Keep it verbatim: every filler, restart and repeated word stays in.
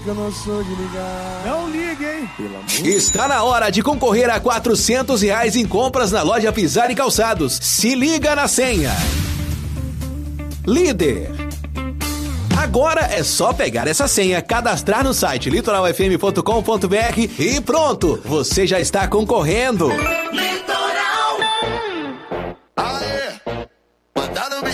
Eu não sou de ligar. Não ligue, hein? Pelo amor. Está na hora de concorrer a quatrocentos reais em compras na loja Pisar e Calçados. Se liga na senha. Líder. Agora é só pegar essa senha, cadastrar no site litoral f m ponto com ponto b r e pronto, você já está concorrendo.